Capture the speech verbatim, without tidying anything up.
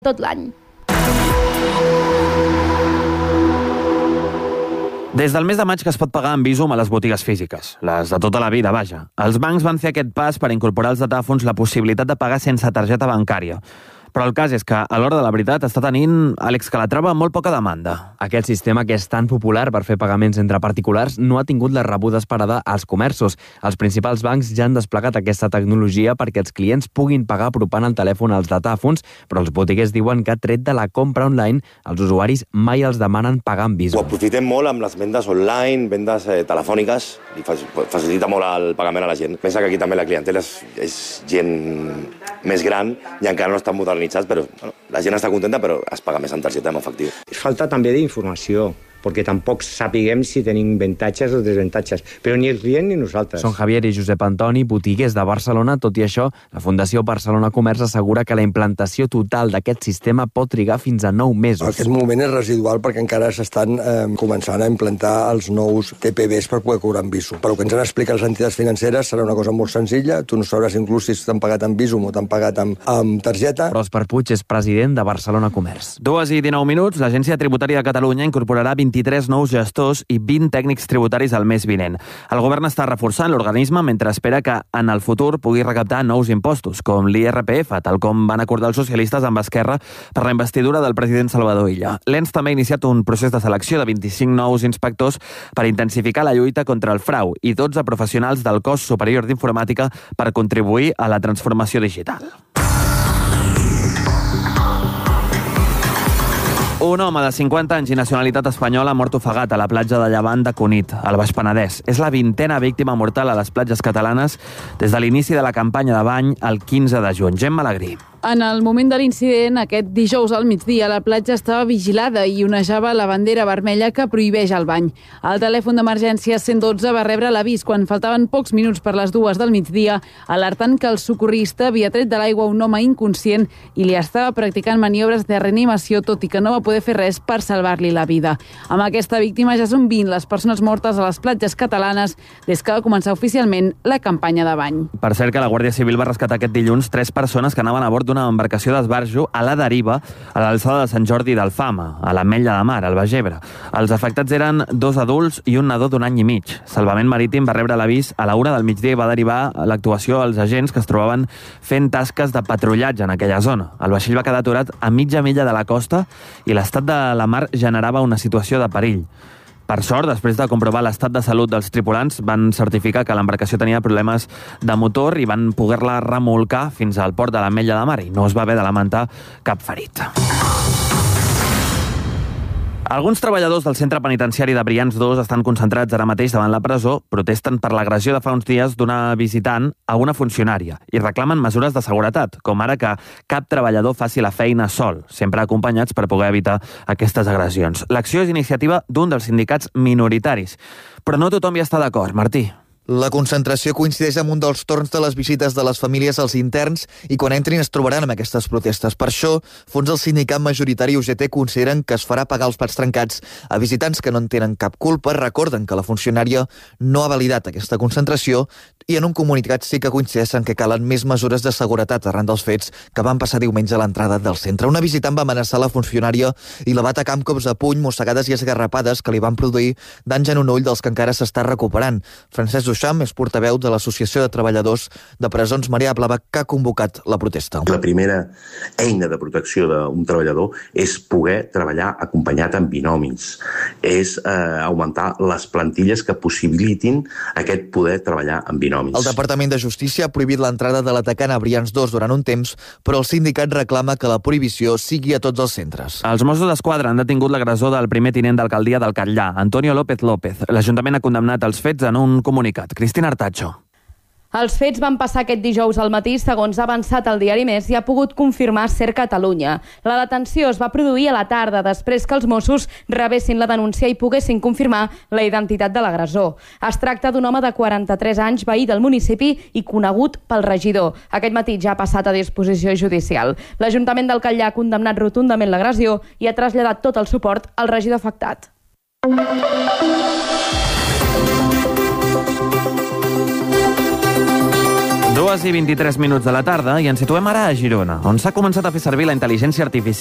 tot l'any. Des del mes de maig que es pot pagar amb Bizum a les botigues físiques, les de tota la vida, vaja. Els bancs van fer aquest pas per incorporar als datàfons la possibilitat de pagar sense targeta bancària. Però el cas és que, a l'hora de la veritat, està tenint, Àlex Calatrava, molt poca demanda. Aquest sistema, que és tan popular per fer pagaments entre particulars, no ha tingut la rebuda esperada als comerços. Els principals bancs ja han desplegat aquesta tecnologia perquè els clients puguin pagar apropant el telèfon als datàfons, però els botiguers diuen que, tret de la compra online, els usuaris mai els demanen pagar amb Bizum. Ho aprofitem molt amb les vendes online, vendes eh, telefòniques, i facilita molt el pagament a la gent. Pensa que aquí també la clientela és, és gent més gran i encara no està modernitzats, però bueno, la gent està contenta, però es paga més en targeta, en efectiu. Falta també d'informació, perquè tampoc sapiguem si tenim avantatges o desavantatges, però ni el client ni nosaltres. Són Javier i Josep Antoni, botiguers de Barcelona. Tot i això, la Fundació Barcelona Comerç assegura que la implantació total d'aquest sistema pot trigar fins a nou mesos. Aquest moment és residual perquè encara s'estan eh, començant a implantar els nous T P Bs per poder cobrar amb Bizum. Però el que ens han explicat les entitats financeres serà una cosa molt senzilla. Tu no sabràs inclús si t'han pagat amb Bizum o t'han pagat amb, amb targeta. Pròsper Puig és president de Barcelona Comerç. Dues i dinou minuts, l'Agència Tributària de Catalunya incorporarà vint-i-tres nous gestors i vint tècnics tributaris al mes vinent. El govern està reforçant l'organisme mentre espera que en el futur pugui recaptar nous impostos, com l'I R P F, tal com van acordar els socialistes amb Esquerra per la investidura del president Salvador Illa. L'E N S també ha iniciat un procés de selecció de vint-i-cinc nous inspectors per intensificar la lluita contra el frau i dotze professionals del cos superior d'informàtica per contribuir a la transformació digital. Un home de cinquanta anys i nacionalitat espanyola ha mort ofegat a la platja de Llevant de Cunit, al Baix Penedès. És la vintena víctima mortal a les platges catalanes des de l'inici de la campanya de bany el quinze de juny. Gemma Alegrí. En el moment de l'incident, aquest dijous al migdia, la platja estava vigilada i onejava la bandera vermella que prohibeix el bany. El telèfon d'emergència cent dotze va rebre l'avís quan faltaven pocs minuts per les dues del migdia, alertant que el socorrista havia tret de l'aigua un home inconscient i li estava practicant maniobres de reanimació, tot i que no va poder fer res per salvar-li la vida. Amb aquesta víctima ja són vint les persones mortes a les platges catalanes des que va començar oficialment la campanya de bany. Per cert que la Guàrdia Civil va rescatar aquest dilluns tres persones que anaven a bord d'una embarcació d'esbarjo a la deriva a l'alçada de Sant Jordi d'Alfama, a l'Ametlla de Mar, al Baix Ebre. Els afectats eren dos adults i un nadó d'un any i mig. Salvament Marítim va rebre l'avís a la una del migdia i va derivar l'actuació als agents que es trobaven fent tasques de patrullatge en aquella zona. El vaixell va quedar aturat a mitja milla de la costa i l'estat de la mar generava una situació de perill. Per sort, després de comprovar l'estat de salut dels tripulants, van certificar que l'embarcació tenia problemes de motor i van poder-la remolcar fins al port de l'Ametlla de Mar i no es va haver de lamentar cap ferit. Alguns treballadors del centre penitenciari de Brians dos estan concentrats ara mateix davant la presó, protesten per l'agressió de fa uns dies d'una visitant a una funcionària i reclamen mesures de seguretat, com ara que cap treballador faci la feina sol, sempre acompanyats per poder evitar aquestes agressions. L'acció és iniciativa d'un dels sindicats minoritaris, però no tothom hi està d'acord. Martí. La concentració coincideix amb un dels torns de les visites de les famílies als interns i quan entrin es trobaran amb aquestes protestes. Per això, fons del sindicat majoritari U G T consideren que es farà pagar els plats trencats a visitants que no en tenen cap culpa. Recorden que la funcionària no ha validat aquesta concentració i en un comunicat sí que coincideixen que calen més mesures de seguretat arran dels fets que van passar diumenge a l'entrada del centre. Una visitant va amenaçar la funcionària i la va atacar amb cops de puny, mossegades i esgarrapades que li van produir danys en un ull dels que encara s'està recuperant. Francesc Duchamp és portaveu de l'Associació de Treballadors de Presons Marea Blava que ha convocat la protesta. La primera eina de protecció d'un treballador és poder treballar acompanyat amb binomis, és eh, augmentar les plantilles que possibilitin aquest poder treballar amb binomis. El Departament de Justícia ha prohibit l'entrada de l'atacant a Brians dos durant un temps, però el sindicat reclama que la prohibició sigui a tots els centres. Els Mossos d'Esquadra han detingut l'agressor del primer tinent d'alcaldia del Catllà, Antonio López López. L'Ajuntament ha condemnat els fets en un comunicat. Cristina Artacho. Els fets van passar aquest dijous al matí, segons ha avançat el diari Més i ha pogut confirmar Ser Catalunya. La detenció es va produir a la tarda, després que els Mossos rebessin la denúncia i poguessin confirmar la identitat de l'agressor. Es tracta d'un home de quaranta-tres anys, veí del municipi i conegut pel regidor. Aquest matí ja ha passat a disposició judicial. L'Ajuntament del Catllà ha condemnat rotundament l'agressió i ha traslladat tot el suport al regidor afectat. Dues i vint-i-tres minuts de la tarda i ens situem ara a Girona, on s'ha començat a fer servir la intel·ligència artificial